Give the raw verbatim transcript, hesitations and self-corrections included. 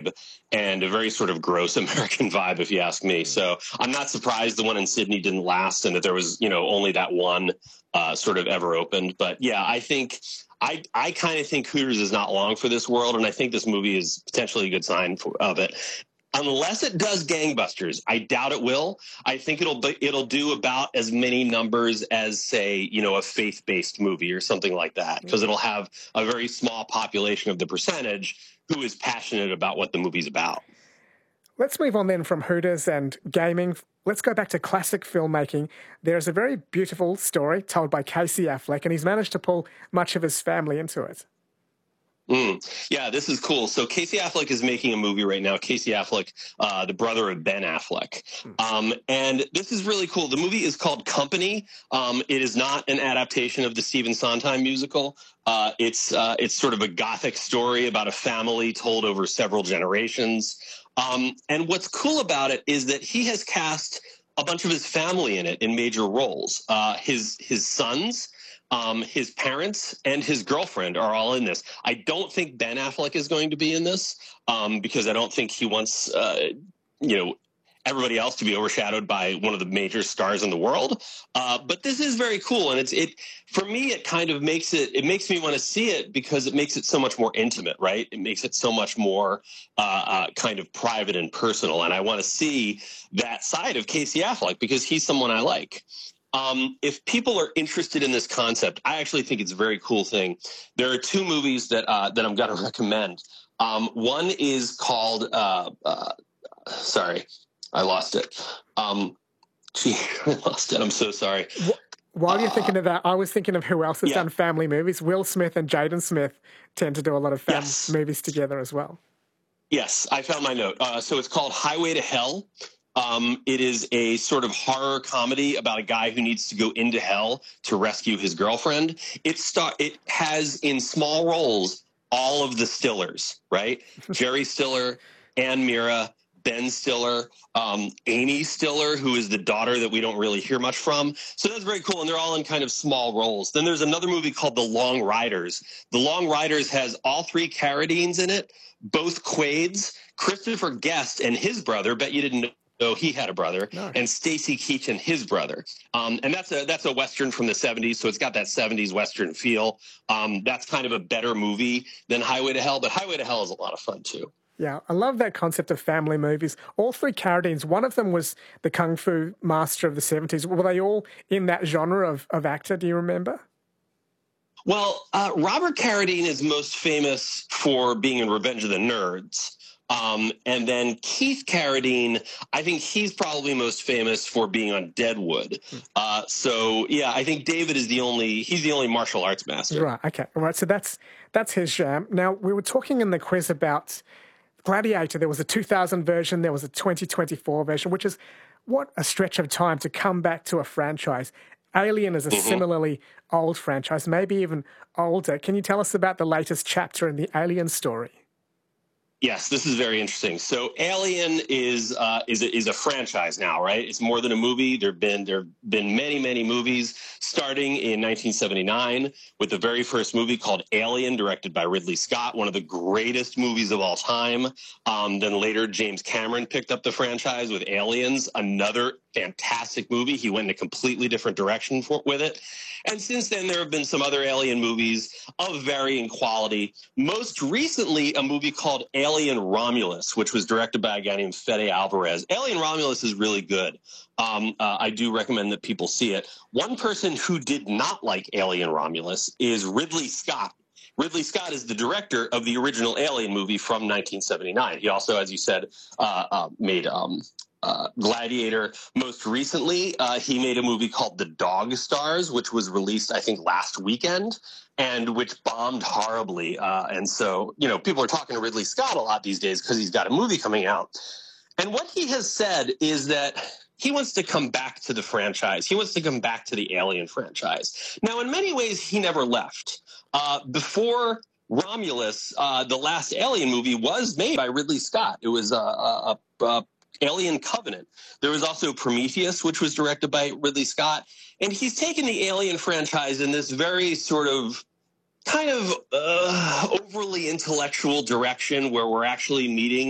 and a very sort of gross American vibe, if you ask me. So I'm not surprised the one in Sydney didn't last and that there was, you know, only that one uh, sort of ever opened. But yeah, I think I, I kind of think Hooters is not long for this world, and I think this movie is potentially a good sign for, of it. Unless it does gangbusters, I doubt it will. I think it'll it'll do about as many numbers as, say, you know, a faith-based movie or something like that, because it'll have a very small population of the percentage who is passionate about what the movie's about. Let's move on then from Hooters and gaming. Let's go back to classic filmmaking. There's a very beautiful story told by Casey Affleck, and he's managed to pull much of his family into it. Mm. Yeah, this is cool. So Casey Affleck is making a movie right now. Casey Affleck, uh, the brother of Ben Affleck. Um, and this is really cool. The movie is called Company. Um, it is not an adaptation of the Stephen Sondheim musical. Uh, it's uh, it's sort of a gothic story about a family told over several generations. Um, and what's cool about it is that he has cast a bunch of his family in it in major roles. Uh, his his sons, Um, his parents, and his girlfriend are all in this. I don't think Ben Affleck is going to be in this um, because I don't think he wants, uh, you know, everybody else to be overshadowed by one of the major stars in the world. Uh, but this is very cool, and it's it for me. It kind of makes it. It makes me want to see it because it makes it so much more intimate, right? It makes it so much more uh, uh, kind of private and personal, and I want to see that side of Casey Affleck because he's someone I like. Um, if people are interested in this concept, I actually think it's a very cool thing. There are two movies that uh, that I'm going to recommend. Um, one is called, uh, uh, sorry, I lost it. Um, gee, I lost it. I'm so sorry. While you're uh, thinking of that, I was thinking of who else has yeah. done family movies. Will Smith and Jaden Smith tend to do a lot of family yes. movies together as well. Yes, I found my note. Uh, so it's called Highway to Hell. Um, it is a sort of horror comedy about a guy who needs to go into hell to rescue his girlfriend. It star- It has in small roles all of the Stillers, right? Jerry Stiller, Ann Mira, Ben Stiller, um, Amy Stiller, who is the daughter that we don't really hear much from. So that's very cool, and they're all in kind of small roles. Then there's another movie called The Long Riders. The Long Riders has all three Carradines in it, both Quaids, Christopher Guest and his brother. Bet you didn't know. So he had a brother, no. and Stacy Keach and his brother. Um, and that's a that's a Western from the seventies, so it's got that seventies Western feel. Um, that's kind of a better movie than Highway to Hell, but Highway to Hell is a lot of fun, too. Yeah, I love that concept of family movies. All three Carradines, one of them was the Kung Fu master of the seventies. Were they all in that genre of, of actor, do you remember? Well, uh, Robert Carradine is most famous for being in Revenge of the Nerds. Um, and then Keith Carradine, I think he's probably most famous for being on Deadwood. Uh, so, yeah, I think David is the only, he's the only martial arts master. Right, okay. All right, so that's that's his jam. Now, we were talking in the quiz about Gladiator. There was a two thousand version, there was a twenty twenty-four version, which is what a stretch of time to come back to a franchise. Alien is a mm-hmm. similarly old franchise, maybe even older. Can you tell us about the latest chapter in the Alien story? Yes, this is very interesting. So Alien is uh, is a, is a franchise now, right? It's more than a movie. There've been there've been many many movies, starting in nineteen seventy-nine with the very first movie called Alien, directed by Ridley Scott, one of the greatest movies of all time. Um, then later, James Cameron picked up the franchise with Aliens, another fantastic movie. He went in a completely different direction for, with it. And since then, there have been some other Alien movies of varying quality. Most recently, a movie called Alien Romulus, which was directed by a guy named Fede Alvarez. Alien Romulus is really good. Um, uh, I do recommend that people see it. One person who did not like Alien Romulus is Ridley Scott. Ridley Scott is the director of the original Alien movie from nineteen seventy-nine. He also, as you said, uh, uh, made um, uh, Gladiator. Most recently, uh, he made a movie called The Dog Stars, which was released, I think, last weekend, and which bombed horribly. Uh, and so, you know, people are talking to Ridley Scott a lot these days because he's got a movie coming out. And what he has said is that he wants to come back to the franchise. He wants to come back to the Alien franchise. Now, in many ways, he never left. Uh, before Romulus, uh, the last Alien movie was made by Ridley Scott. It was a, a, a Alien Covenant. There was also Prometheus, which was directed by Ridley Scott. And he's taken the Alien franchise in this very sort of kind of uh, overly intellectual direction where we're actually meeting